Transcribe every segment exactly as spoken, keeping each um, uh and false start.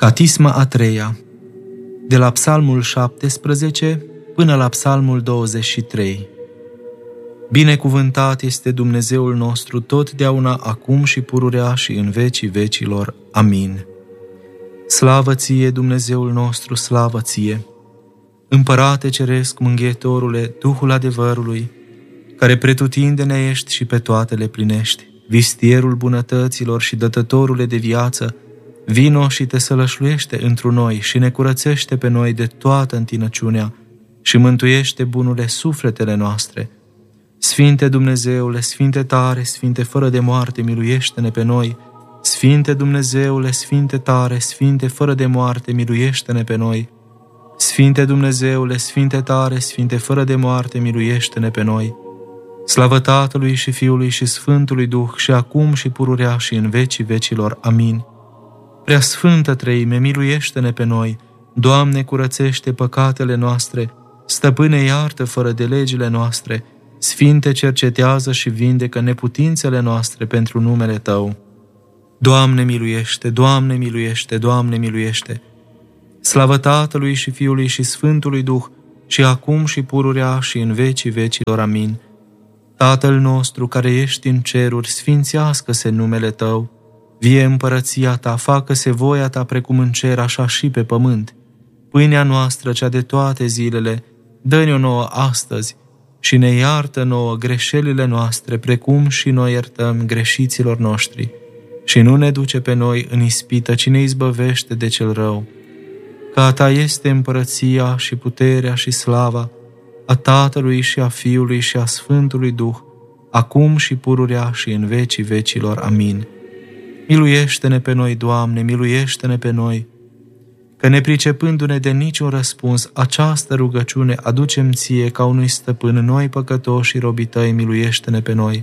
Catisma a treia, de la Psalmul șaptesprezece până la Psalmul douăzeci și trei. Binecuvântat este Dumnezeul nostru totdeauna, acum și pururea și în vecii vecilor. Amin. Slavă ție, Dumnezeul nostru, slavă ție! Împărate ceresc, mângâietorule, Duhul adevărului, care pretutindene ești și pe toate le plinești, vistierul bunătăților și dătătorule de viață, vino și te sălășluiește întru noi și ne curățește pe noi de toată întinăciunea și mântuiește bunule sufletele noastre. Sfinte Dumnezeule, Sfinte tare, Sfinte fără de moarte, miluiește-ne pe noi. Sfinte Dumnezeule, Sfinte tare, Sfinte fără de moarte, miluiește-ne pe noi. Sfinte Dumnezeule, Sfinte tare, Sfinte fără de moarte, miluiește-ne pe noi. Slavă Tatălui și Fiului și Sfântului Duh, și acum și pururea și în vecii vecilor. Amin. Prea Sfântă Treime, miluiește-ne pe noi. Doamne, curățește păcatele noastre. Stăpâne, iartă fără de legile noastre. Sfinte, cercetează și vindecă neputințele noastre pentru numele Tău. Doamne, miluiește, Doamne, miluiește, Doamne, miluiește. Slavă Tatălui și Fiului și Sfântului Duh, și acum și pururea și în vecii vecilor. Amin. Tatăl nostru care ești în ceruri, sfințească-se numele Tău. Vie împărăția Ta, facă-se voia Ta precum în cer, așa și pe pământ. Pâinea noastră, cea de toate zilele, dă-ne-o nouă astăzi și ne iartă nouă greșelile noastre, precum și noi iertăm greșiților noștri. Și nu ne duce pe noi în ispită, ci ne izbăvește de cel rău. Că a Ta este împărăția și puterea și slava a Tatălui și a Fiului și a Sfântului Duh, acum și pururea și în vecii vecilor. Amin. Miluiește-ne pe noi, Doamne, miluiește-ne pe noi, că nepricepându-ne de niciun răspuns, această rugăciune aducem Ție ca unui stăpân, noi păcătoși și robii Tăi, miluiește-ne pe noi.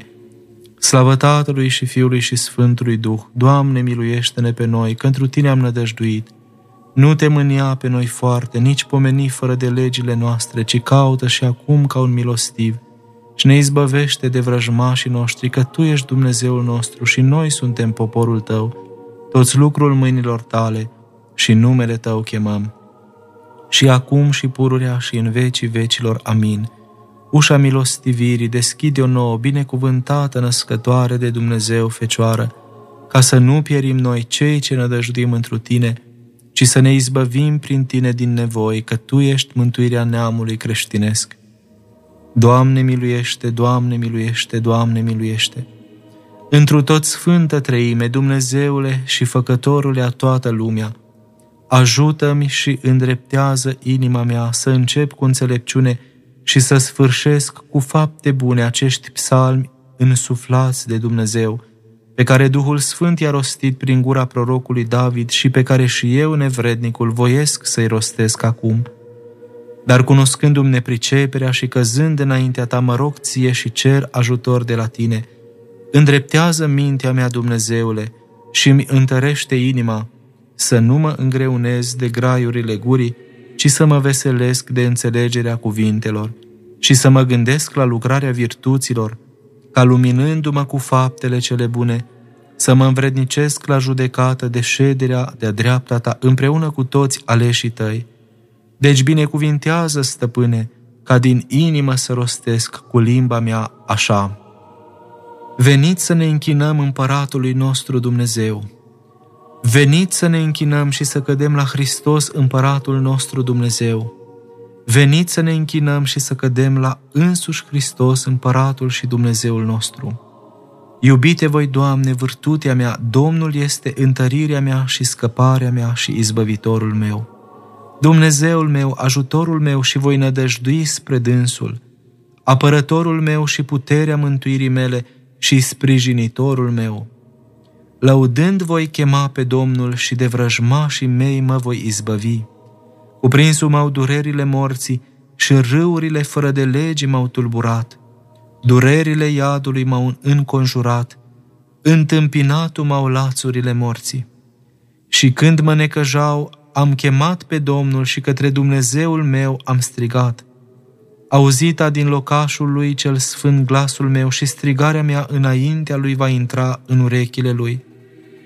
Slavă Tatălui și Fiului și Sfântului Duh, Doamne, miluiește-ne pe noi, că întru Tine am nădăjduit. Nu te mânia pe noi foarte, nici pomeni fără de legile noastre, ci caută și acum ca un milostiv și ne izbăvește de vrăjmașii noștri, că Tu ești Dumnezeul nostru și noi suntem poporul Tău, toți lucrul mâinilor Tale, și numele Tău chemăm. Și acum și pururea și în vecii vecilor. Amin. Ușa milostivirii deschide-o nouă, binecuvântată născătoare de Dumnezeu Fecioară, ca să nu pierim noi cei ce nădăjduim întru Tine, ci să ne izbăvim prin Tine din nevoi, că Tu ești mântuirea neamului creștinesc. Doamne miluiește, Doamne miluiește, Doamne miluiește. Întru tot Sfântă Treime, Dumnezeule și Făcătorule a toată lumea, ajută-mi și îndreptează inima mea să încep cu înțelepciune și să sfârșesc cu fapte bune acești psalmi însuflați de Dumnezeu, pe care Duhul Sfânt i-a rostit prin gura prorocului David și pe care și eu, nevrednicul, voiesc să-i rostesc acum. Dar cunoscându-mi nepriceperea și căzând înaintea Ta, mă rog Ție și cer ajutor de la Tine. Îndreptează mintea mea, Dumnezeule, și îmi întărește inima, să nu mă îngreunez de graiurile gurii, ci să mă veselesc de înțelegerea cuvintelor și să mă gândesc la lucrarea virtuților, ca luminându-mă cu faptele cele bune, să mă învrednicesc la judecată de șederea de-a dreapta Ta împreună cu toți aleșii Tăi. Deci binecuvintează, Stăpâne, ca din inimă să rostesc cu limba mea așa. Veniți să ne închinăm Împăratului nostru Dumnezeu. Veniți să ne închinăm și să cădem la Hristos, Împăratul nostru Dumnezeu. Veniți să ne închinăm și să cădem la însuși Hristos, Împăratul și Dumnezeul nostru. Iubite voi, Doamne, vârtutea mea, Domnul este întărirea mea și scăparea mea și izbăvitorul meu. Dumnezeul meu, ajutorul meu și voi nădăjdui spre dânsul, apărătorul meu și puterea mântuirii mele și sprijinitorul meu. Lăudând voi chema pe Domnul și de vrăjmașii mei mă voi izbăvi. Cuprinsul m-au durerile morții și râurile fără de legi m-au tulburat. Durerile iadului m-au înconjurat, întâmpinatul m-au lațurile morții. Și când mă necăjau, am chemat pe Domnul și către Dumnezeul meu am strigat. Auzita din locașul lui cel sfânt glasul meu și strigarea mea înaintea lui va intra în urechile lui.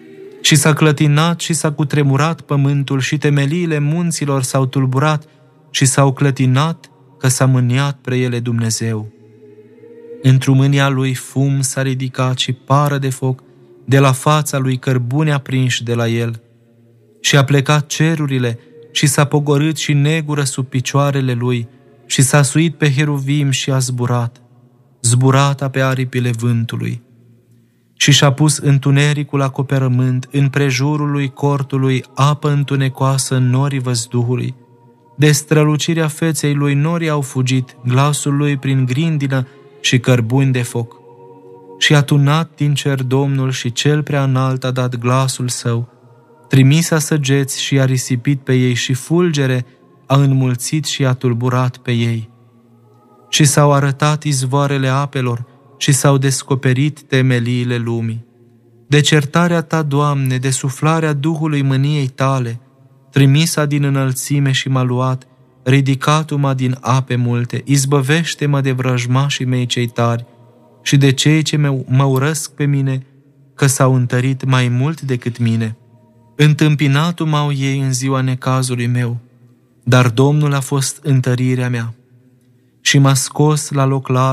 Și s-a clătinat și s-a cutremurat pământul și temeliile munților s-au tulburat și s-au clătinat că s-a mâniat pre ele Dumnezeu. Într-o mânia lui fum s-a ridicat și pară de foc de la fața lui, cărbune aprinși de la el. Și a plecat cerurile și s-a pogorât și negură sub picioarele lui și s-a suit pe heruvim și a zburat, zburata pe aripile vântului. Și și-a pus întunericul acoperământ, în prejurul lui cortului apă întunecoasă în norii văzduhului. De strălucirea feței lui norii au fugit, glasul lui prin grindină și cărbuni de foc. Și a tunat din cer Domnul și cel prea înalt a dat glasul său, trimis a săgeți și a risipit pe ei și fulgere a înmulțit și a tulburat pe ei. Și s-au arătat izvoarele apelor și s-au descoperit temeliile lumii. De certarea ta, Doamne, de suflarea Duhului mâniei tale, trimisa din înălțime și m-a luat, ridicat-mă din ape multe, izbăvește-mă de vrăjmașii mei cei tari și de cei ce mă urăsc pe mine, că s-au întărit mai mult decât mine. Întâmpinat-o m-au ei în ziua necazului meu, dar Domnul a fost întărirea mea și m-a scos la loc larg